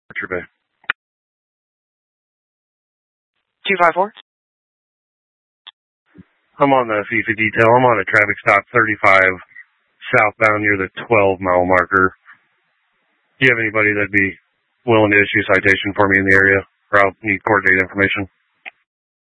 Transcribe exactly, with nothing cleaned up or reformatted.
Archer Bay. two five four. I'm on the FIFA detail. I'm on a traffic stop thirty-five southbound near the twelve mile marker. Do you have anybody that'd be willing to issue citation for me in the area? Or I'll need court date information.